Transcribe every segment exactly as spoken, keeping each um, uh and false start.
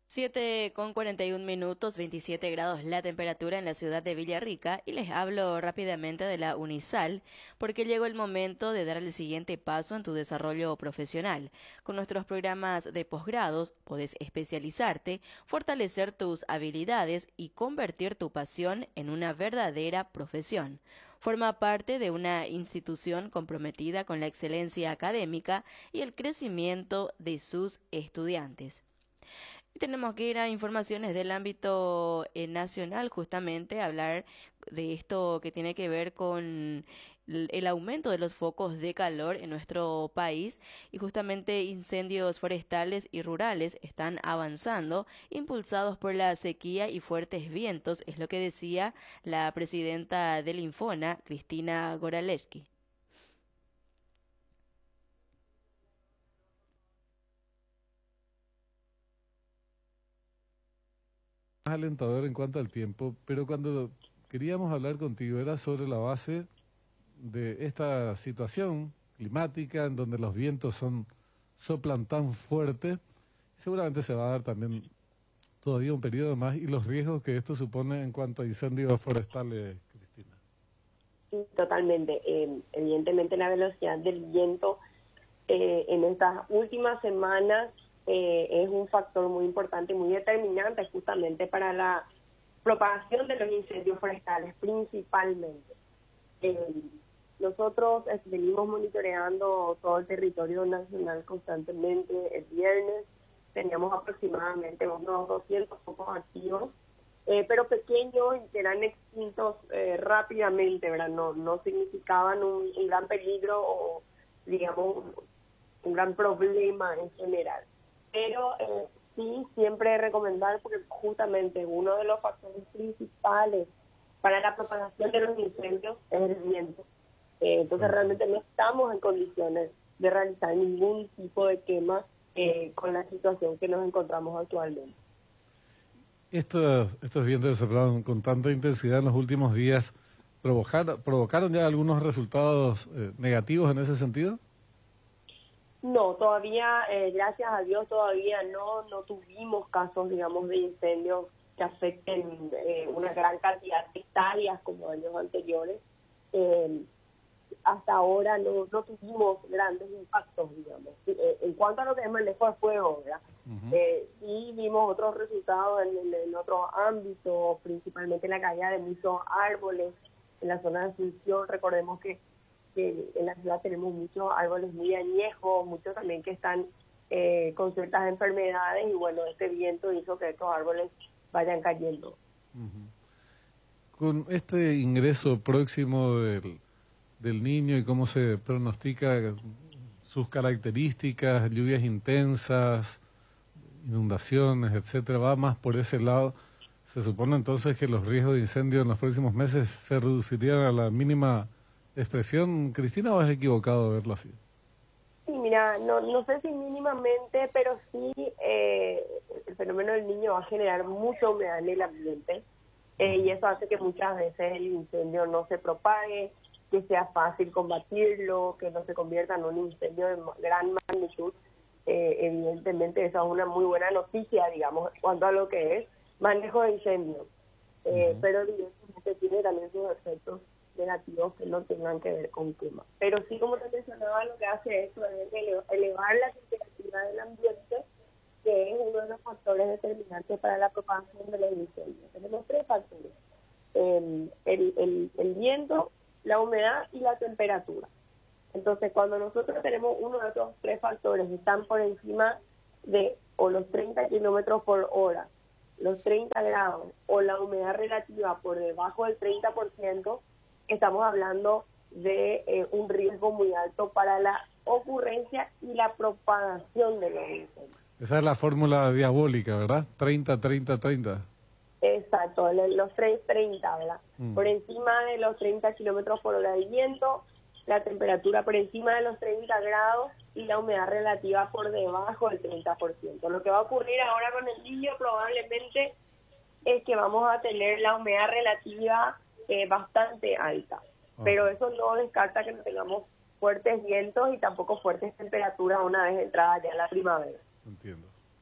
Siete con cuarenta y un minutos, veintisiete grados la temperatura en la ciudad de Villarrica y les hablo rápidamente de la Unisal porque llegó el momento de dar el siguiente paso en tu desarrollo profesional. Con nuestros programas de posgrados podés especializarte, fortalecer tus habilidades y convertir tu pasión en una verdadera profesión. Forma parte de una institución comprometida con la excelencia académica y el crecimiento de sus estudiantes. Y tenemos que ir a informaciones del ámbito eh, nacional, justamente hablar de esto que tiene que ver con l- el aumento de los focos de calor en nuestro país y justamente incendios forestales y rurales están avanzando, impulsados por la sequía y fuertes vientos, es lo que decía la presidenta del Infona, Cristina Goralewski. Más alentador en cuanto al tiempo, pero cuando queríamos hablar contigo era sobre la base de esta situación climática en donde los vientos son soplan tan fuerte. Seguramente se va a dar también todavía un periodo más y los riesgos que esto supone en cuanto a incendios forestales, Cristina. Sí, totalmente. Eh, evidentemente la velocidad del viento eh, en estas últimas semanas eh, es un factor muy importante, muy determinante justamente para la propagación de los incendios forestales principalmente. Eh, nosotros eh, venimos monitoreando todo el territorio nacional constantemente. El viernes teníamos aproximadamente unos doscientos focos activos, eh, pero pequeños y que eran extintos eh, rápidamente, ¿verdad? No, no significaban un, un gran peligro o, digamos, un, un gran problema en general. Pero eh, sí, siempre recomendar, porque justamente uno de los factores principales para la propagación de los incendios es el viento. Eh, entonces Exacto. realmente no estamos en condiciones de realizar ningún tipo de quema eh, con la situación que nos encontramos actualmente. Estos, estos vientos que soplaron con tanta intensidad en los últimos días, ¿provocar, ¿provocaron ya algunos resultados eh, negativos en ese sentido? No, todavía, eh, gracias a Dios, todavía no, no tuvimos casos, digamos, de incendios que afecten eh, una gran cantidad de hectáreas como años anteriores. Eh, hasta ahora no, no tuvimos grandes impactos, digamos. Eh, en cuanto a lo que es manejo de fuego, ¿verdad? Ujú. Eh, sí vimos otros resultados en, en, en otros ámbitos, principalmente la caída de muchos árboles en la zona de Asunción. Recordemos que, que en la ciudad tenemos muchos árboles muy añejos, muchos también que están eh, con ciertas enfermedades y bueno, este viento hizo que estos árboles vayan cayendo. Con este ingreso próximo del, del niño y cómo se pronostica sus características, lluvias intensas, inundaciones, etcétera, va más por ese lado. Se supone entonces que los riesgos de incendio en los próximos meses se reducirían a la mínima expresión. Cristina, ¿o es equivocado verlo así? Sí, mira, no, no sé si mínimamente, pero sí eh, el fenómeno del niño va a generar mucha humedad en el ambiente eh, y eso hace que muchas veces el incendio no se propague, que sea fácil combatirlo, que no se convierta en un incendio de ma- gran magnitud. Eh, evidentemente esa es una muy buena noticia, digamos, en cuanto a lo que es manejo de incendios, eh, Ujú. pero evidentemente tiene también sus efectos negativos que no tengan que ver con clima. Pero sí, como te mencionaba, lo que hace esto es ele- elevar la temperatura del ambiente, que es uno de los factores determinantes para la propagación de los incendios. Tenemos tres factores: el, el, el, el viento, la humedad y la temperatura. Entonces, cuando nosotros tenemos uno de esos tres factores que están por encima de o los treinta kilómetros por hora, los treinta grados o la humedad relativa por debajo del treinta por ciento, estamos hablando de eh, un riesgo muy alto para la ocurrencia y la propagación de los incendios. Esa es la fórmula diabólica, ¿verdad? treinta, treinta, treinta. Exacto, le- los trescientos treinta, ¿verdad? Mm. Por encima de los treinta kilómetros por hora del viento, la temperatura por encima de los treinta grados y la humedad relativa por debajo del treinta por ciento. Lo que va a ocurrir ahora con el niño probablemente es que vamos a tener la humedad relativa eh, bastante alta, Ajá, pero eso no descarta que no tengamos fuertes vientos y tampoco fuertes temperaturas una vez entrada ya la primavera. entiendo.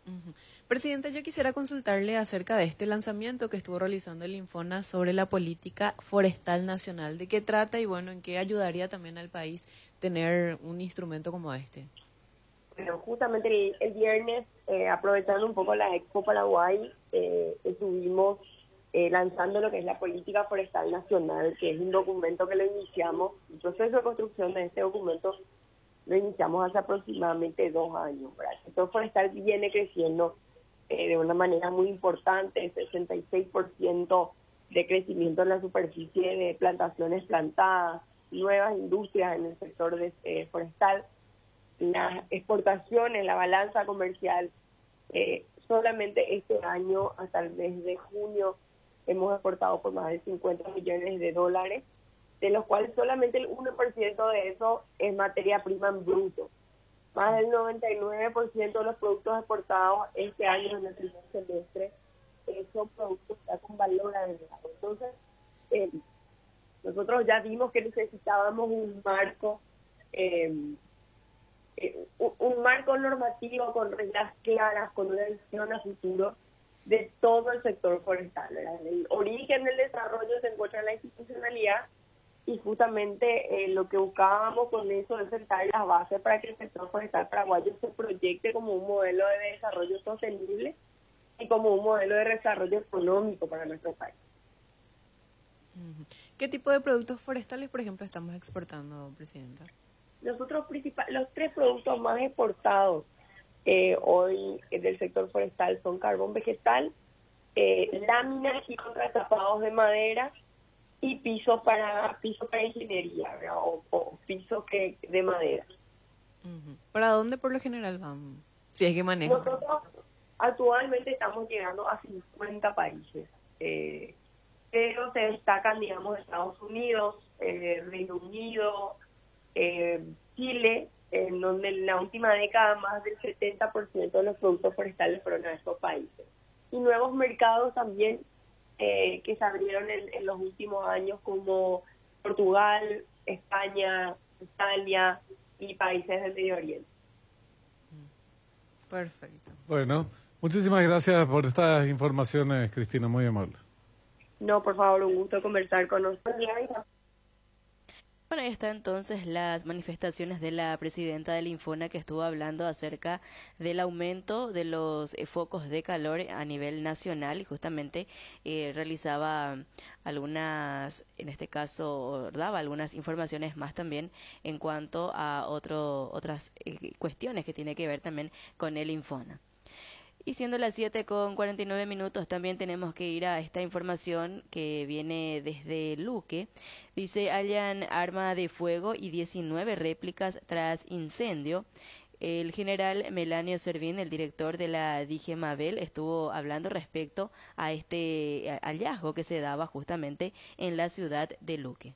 Uh-huh. Presidenta, yo quisiera consultarle acerca de este lanzamiento que estuvo realizando el Infona sobre la política forestal nacional. ¿De qué trata y bueno, en qué ayudaría también al país tener un instrumento como este? Bueno, justamente el, el viernes, eh, aprovechando un poco la Expo Paraguay, eh, estuvimos eh, lanzando lo que es la política forestal nacional, que es un documento que lo iniciamos. El proceso de construcción de este documento lo iniciamos hace aproximadamente dos años. ¿verdad? El sector forestal viene creciendo eh, de una manera muy importante, sesenta y seis por ciento de crecimiento en la superficie de plantaciones plantadas, nuevas industrias en el sector de, eh, forestal, las exportaciones, la balanza comercial. Eh, solamente este año, hasta el mes de junio, hemos exportado por más de cincuenta millones de dólares, de los cuales solamente el uno por ciento de eso es materia prima en bruto. Más del noventa y nueve por ciento de los productos exportados este año en el primer semestre eh, son productos ya con valor agregado. Entonces, eh, nosotros ya vimos que necesitábamos un marco, eh, eh, un, un marco normativo con reglas claras, con una visión a futuro de todo el sector forestal. ¿verdad? El origen del desarrollo se encuentra en la institucionalidad, y justamente eh, lo que buscábamos con eso es sentar las bases para que el sector forestal paraguayo se proyecte como un modelo de desarrollo sostenible y como un modelo de desarrollo económico para nuestro país. ¿Qué tipo de productos forestales, por ejemplo, estamos exportando, Presidenta? Nosotros principal, los tres productos más exportados eh, hoy eh, del sector forestal son carbón vegetal, eh, láminas y contratapados de madera, y pisos para piso para ingeniería, ¿verdad? o, o pisos que de madera. Uh-huh. ¿Para dónde por lo general van? Si es que manejan. Nosotros actualmente estamos llegando a cincuenta países, eh, pero se destacan, digamos, Estados Unidos, eh, Reino Unido, eh, Chile, en donde en la última década más del setenta por ciento de los productos forestales fueron a estos países. Y nuevos mercados también, Eh, que se abrieron en, en los últimos años, como Portugal, España, Italia y países del Medio Oriente. Perfecto. Bueno, muchísimas gracias por estas informaciones, Cristina, muy amable. No, por favor, un gusto conversar con nosotros. Bueno, ahí está entonces las manifestaciones de la presidenta del Infona, que estuvo hablando acerca del aumento de los eh, focos de calor a nivel nacional, y justamente eh, realizaba algunas, en este caso, daba algunas informaciones más también en cuanto a otro, otras eh, cuestiones que tiene que ver también con el Infona. Y siendo las siete con cuarenta y nueve minutos, también tenemos que ir a esta información que viene desde Luque. Dice, hallan arma de fuego y diecinueve réplicas tras incendio. El general Melanio Servín, el director de la DIGEMABEL, estuvo hablando respecto a este hallazgo que se daba justamente en la ciudad de Luque.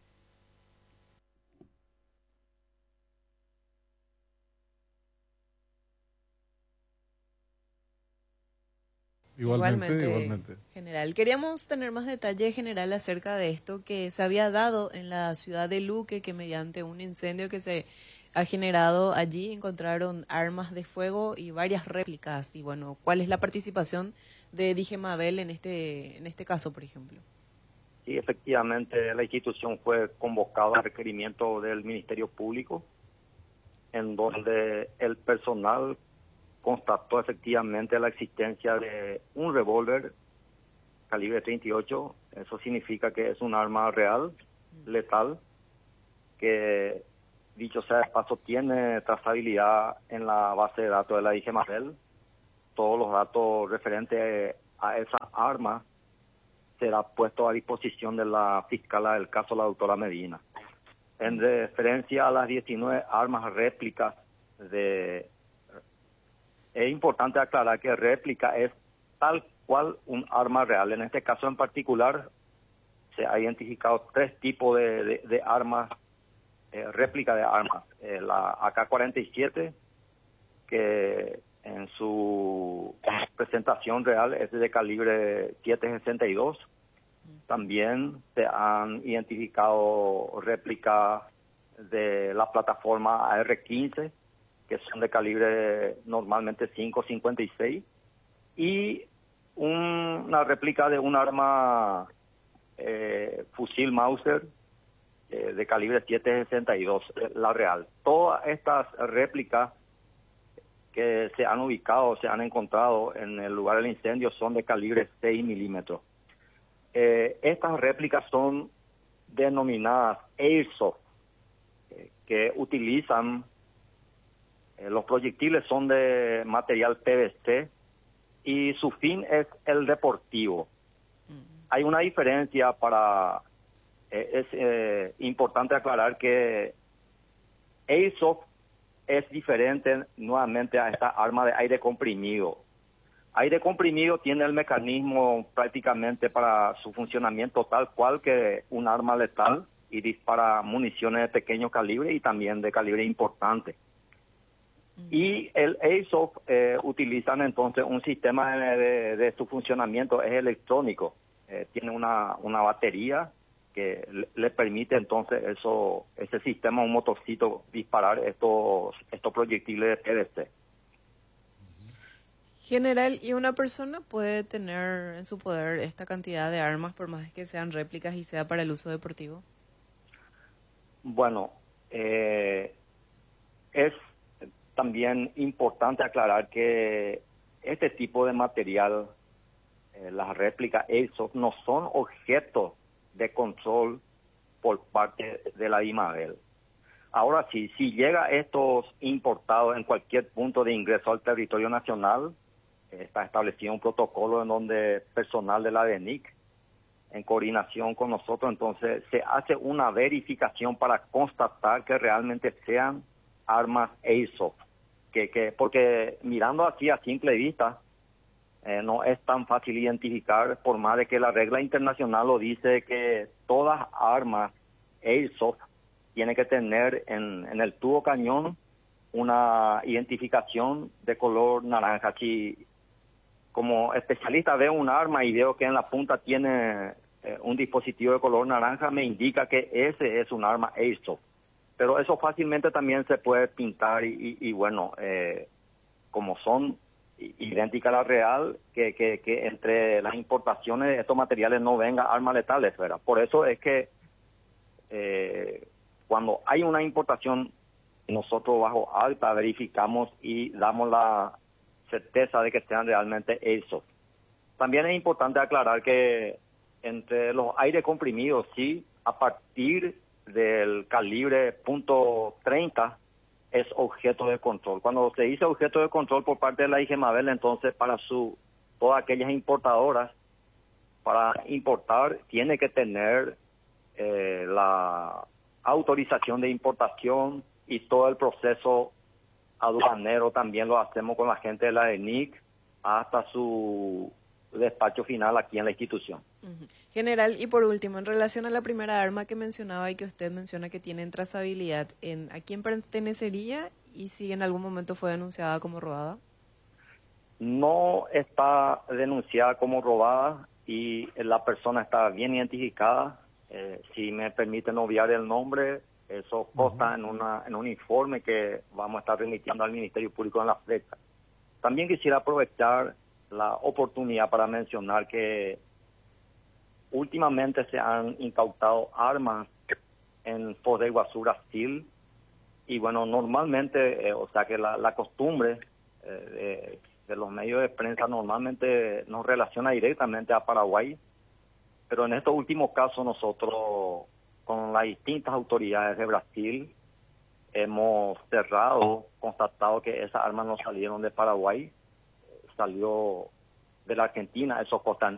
Igualmente, igualmente, igualmente. General. Queríamos tener más detalle, general, acerca de esto que se había dado en la ciudad de Luque, que mediante un incendio que se ha generado allí encontraron armas de fuego y varias réplicas. Y bueno, ¿cuál es la participación de DIGEMABEL en este, en este caso, por ejemplo? Sí, efectivamente, la institución fue convocada a requerimiento del Ministerio Público, en donde el personal constató efectivamente la existencia de un revólver calibre treinta y ocho. Eso significa que es un arma real, letal, que, dicho sea de paso, tiene trazabilidad en la base de datos de la DIGEMABEL. Todos los datos referentes a esa arma será puesto a disposición de la fiscala del caso, la doctora Medina. En referencia a las diecinueve armas réplicas de... Es importante aclarar que réplica es tal cual un arma real. En este caso en particular se ha identificado tres tipos de, de, de armas, eh, réplica de armas. Eh, la A K cuarenta y siete, que en su presentación real es de calibre siete sesenta y dos. También se han identificado réplicas de la plataforma A R quince, que son de calibre normalmente cinco cincuenta y seis, y un- una réplica de un arma eh, fusil Mauser eh, de calibre siete sesenta y dos, eh, la real. Todas estas réplicas que se han ubicado, se han encontrado en el lugar del incendio son de calibre seis milímetros. Eh, estas réplicas son denominadas Airsoft, eh, que utilizan, eh, los proyectiles son de material P V C y su fin es el deportivo. Hay una diferencia para, eh, es eh, importante aclarar que Airsoft es diferente nuevamente a esta arma de aire comprimido. Aire comprimido tiene el mecanismo prácticamente para su funcionamiento tal cual que un arma letal y dispara municiones de pequeño calibre y también de calibre importante. Y el Airsoft eh, utilizan entonces un sistema de, de, de su funcionamiento es electrónico. Eh, tiene una, una batería que le, le permite entonces eso, ese sistema, un motorcito, disparar estos, estos proyectiles de P V C. General, ¿y una persona puede tener en su poder esta cantidad de armas por más que sean réplicas y sea para el uso deportivo? Bueno, eh, es también importante aclarar que este tipo de material, eh, las réplicas Airsoft, no son objetos de control por parte de la IMABEL. Ahora sí, si llega estos importados en cualquier punto de ingreso al territorio nacional, eh, está establecido un protocolo en donde personal de la D E N I C, en coordinación con nosotros, entonces se hace una verificación para constatar que realmente sean armas Airsoft, que, que, porque mirando así a simple vista, Eh, no es tan fácil identificar, por más de que la regla internacional lo dice, que todas armas Airsoft tienen que tener en, en el tubo cañón una identificación de color naranja. Si como especialista veo un arma y veo que en la punta tiene eh, un dispositivo de color naranja, me indica que ese es un arma Airsoft. Pero eso fácilmente también se puede pintar y, y, y bueno, eh, como son idéntica a la real, que, que, que entre las importaciones de estos materiales no venga armas letales, ¿verdad? Por eso es que eh, cuando hay una importación, nosotros bajo alta verificamos y damos la certeza de que sean realmente Airsoft. También es importante aclarar que entre los aire comprimidos, sí, a partir del calibre punto treinta, es objeto de control. Cuando se dice objeto de control por parte de la IGMABEL, entonces para su todas aquellas importadoras, para importar tiene que tener eh, la autorización de importación y todo el proceso aduanero también lo hacemos con la gente de la D E N I C hasta su despacho final aquí en la institución. Uh-huh. General, y por último, en relación a la primera arma que mencionaba y que usted menciona que tiene trazabilidad, ¿en, ¿a quién pertenecería y si en algún momento fue denunciada como robada? No está denunciada como robada y la persona está bien identificada. Eh, si me permiten obviar el nombre, eso consta uh-huh. en, una, en un informe que vamos a estar remitiendo al Ministerio Público en la fecha. También quisiera aprovechar la oportunidad para mencionar que últimamente se han incautado armas en Foz de Iguazú, Brasil, y bueno, normalmente, eh, o sea que la, la costumbre eh, de, de los medios de prensa normalmente nos relaciona directamente a Paraguay, pero en estos últimos casos nosotros, con las distintas autoridades de Brasil, hemos cerrado, constatado que esas armas no salieron de Paraguay, salió de la Argentina, eso consta,